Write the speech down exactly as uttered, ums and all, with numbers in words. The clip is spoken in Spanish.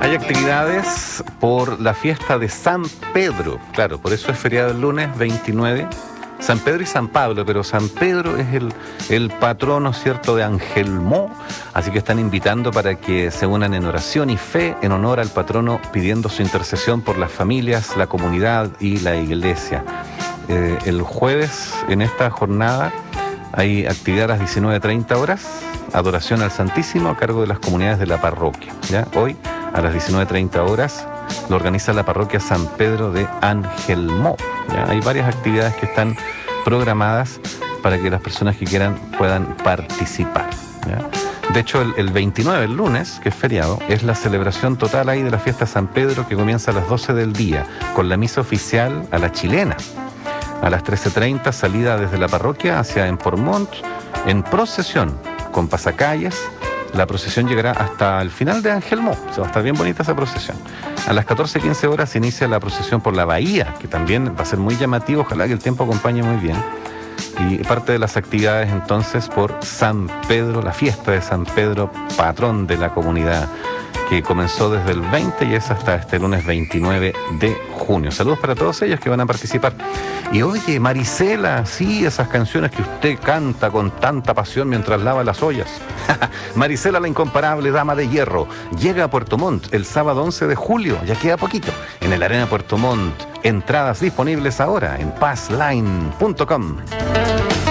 Hay actividades por la fiesta de San Pedro, claro, por eso es feriado el lunes veintinueve. San Pedro y San Pablo, pero San Pedro es el, el patrono, ¿cierto?, de Angelmó, así que están invitando para que se unan en oración y fe en honor al patrono, pidiendo su intercesión por las familias, la comunidad y la iglesia. Eh, el jueves, en esta jornada, hay actividad a las diecinueve treinta horas, adoración al Santísimo a cargo de las comunidades de la parroquia, ¿ya? Hoy, a las diecinueve treinta horas, lo organiza la parroquia San Pedro de Angelmó, ¿ya? Hay varias actividades que están programadas para que las personas que quieran puedan participar, ¿ya? De hecho, el, el veintinueve, el lunes, que es feriado, es la celebración total ahí de la fiesta San Pedro, que comienza a las doce del día, con la misa oficial a la chilena. A las trece treinta, salida desde la parroquia hacia Empormont, en procesión, con pasacalles. La procesión llegará hasta el final de Angelmó, o sea, va a estar bien bonita esa procesión. A las catorce quince horas se inicia la procesión por la bahía, que también va a ser muy llamativo, ojalá que el tiempo acompañe muy bien. Y parte de las actividades entonces por San Pedro, la fiesta de San Pedro, patrón de la comunidad, que comenzó desde el veinte y es hasta este lunes veintinueve de junio. Saludos para todos ellos que van a participar. Y oye, Marisela, sí, esas canciones que usted canta con tanta pasión mientras lava las ollas. Marisela, la incomparable dama de hierro, llega a Puerto Montt el sábado once de julio, ya queda poquito, en el Arena Puerto Montt. Entradas disponibles ahora en paz line punto com.